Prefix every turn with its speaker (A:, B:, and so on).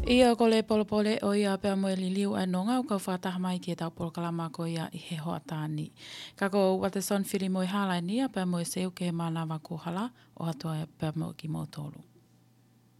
A: Ia ko le polopole o ia pea moe li liu anonga o kau whataha mai ki e tau polokalama ko ia I he hoa tāni. Kako wate son whiri moe hala ni a pea moe seu ke he manawa ko hala o atua pea moe ki motolu.